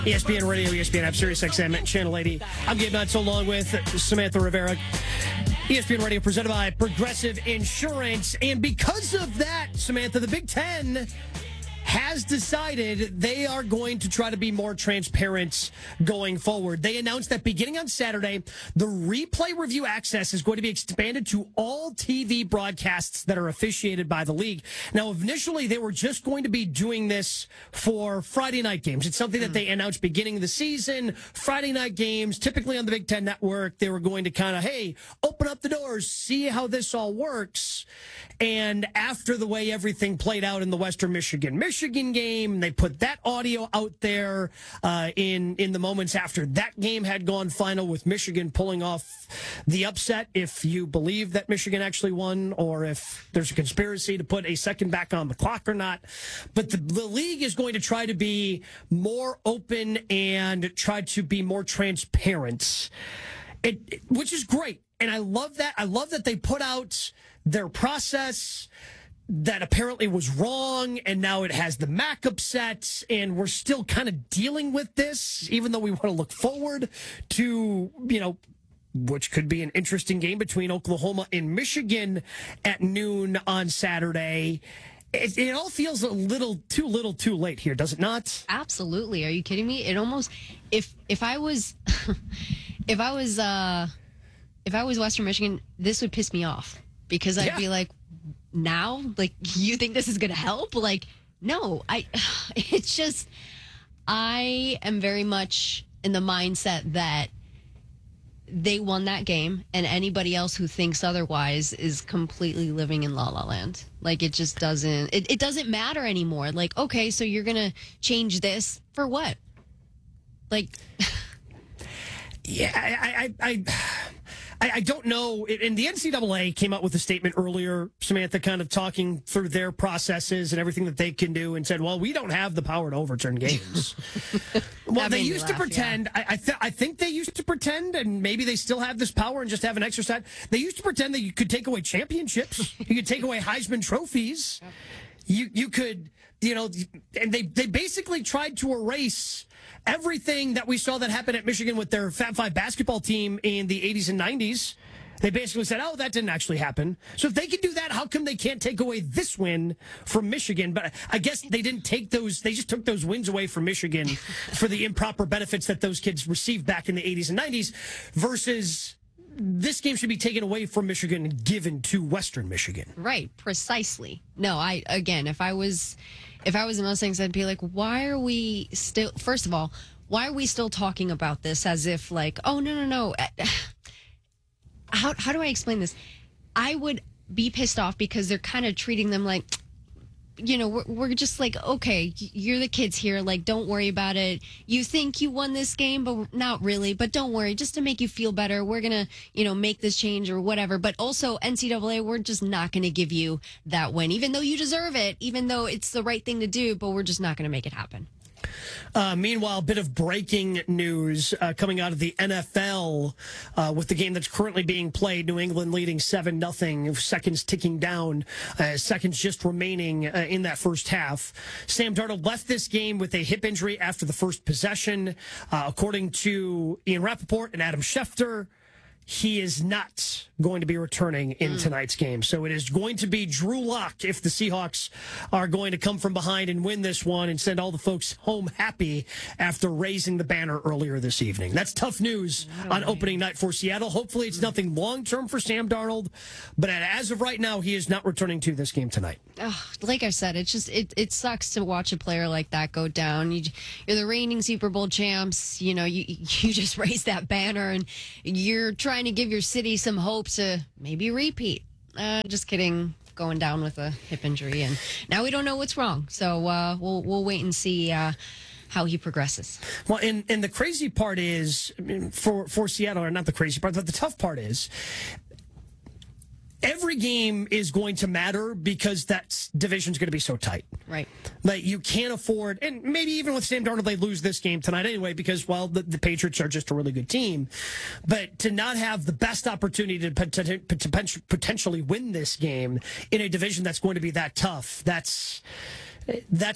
ESPN Radio, ESPN app, Sirius XM, Channel 80. I'm Gabe Nuts along with Samantha Rivera. ESPN Radio presented by Progressive Insurance. And because of that, Samantha, the Big Ten has decided they are going to try to be more transparent going forward. They announced that beginning on Saturday, the replay review access is going to be expanded to all TV broadcasts that are officiated by the league. Now, initially, they were just going to be doing this for Friday night games. It's something that they announced beginning of the season. Friday night games, typically on the Big Ten Network, they were going to kind of, hey, open up the doors, see how this all works. And after the way everything played out in the Western Michigan game, they put that audio out there in the moments after that game had gone final, with Michigan pulling off the upset, if you believe that Michigan actually won, or if there's a conspiracy to put a second back on the clock or not. But the league is going to try to be more open and try to be more transparent, which is great. And I love that. I love that they put out their process that apparently was wrong, and now it has the MAC upset, and we're still kind of dealing with this, even though we want to look forward to, which could be an interesting game between Oklahoma and Michigan at noon on Saturday. It all feels a little too late here, does it not? Absolutely. Are you kidding me? It almost, if I was Western Michigan, this would piss me off, because I'd be like, now, like, you think this is going to help? Like, no, it's just, I am very much in the mindset that they won that game, and anybody else who thinks otherwise is completely living in La La Land. Like, it just doesn't, it doesn't matter anymore. Like, okay, so you're going to change this for what? Like, yeah, I don't know. And the NCAA came out with a statement earlier, Samantha, kind of talking through their processes and everything that they can do, and said, well, we don't have the power to overturn games. Well, they used to pretend. Yeah. I think they used to pretend, and maybe they still have this power and just haven't exercised. They used to pretend that you could take away championships. You could take away Heisman trophies. You could, and they basically tried to erase everything that we saw that happened at Michigan with their Fab Five basketball team in the 80s and 90s. They basically said, oh, that didn't actually happen. So if they can do that, how come they can't take away this win from Michigan? But I guess they didn't take those. They just took those wins away from Michigan for the improper benefits that those kids received back in the 80s and 90s, versus this game should be taken away from Michigan and given to Western Michigan. Right, precisely. No, if I was in those things, I'd be like, why are we still, first of all, why are we still talking about this as if, like, oh, no. How do I explain this? I would be pissed off because they're kind of treating them like, we're just like, okay, you're the kids here. Like, don't worry about it. You think you won this game, but not really. But don't worry. Just to make you feel better, we're going to, make this change or whatever. But also, NCAA, we're just not going to give you that win, even though you deserve it, even though it's the right thing to do. But we're just not going to make it happen. Meanwhile, a bit of breaking news coming out of the NFL with the game that's currently being played. New England leading 7-0, seconds ticking down, seconds just remaining in that first half. Sam Darnold left this game with a hip injury after the first possession. According to Ian Rappaport and Adam Schefter, he is not going to be returning in tonight's game. So it is going to be Drew Lock if the Seahawks are going to come from behind and win this one and send all the folks home happy after raising the banner earlier this evening. That's tough news on opening night for Seattle. Hopefully it's nothing long-term for Sam Darnold, but as of right now, he is not returning to this game tonight. Like I said, it sucks to watch a player like that go down. You're the reigning Super Bowl champs. You just raised that banner, and you're trying to give your city some hope to maybe repeat. Just kidding. Going down with a hip injury, and now we don't know what's wrong. So we'll wait and see how he progresses. Well, and the crazy part is for Seattle, or not the crazy part, but the tough part is, every game is going to matter because that division's going to be so tight. Right. Like, you can't afford, and maybe even with Sam Darnold, they lose this game tonight anyway because, well, the Patriots are just a really good team. But to not have the best opportunity to potentially win this game in a division that's going to be that tough, that's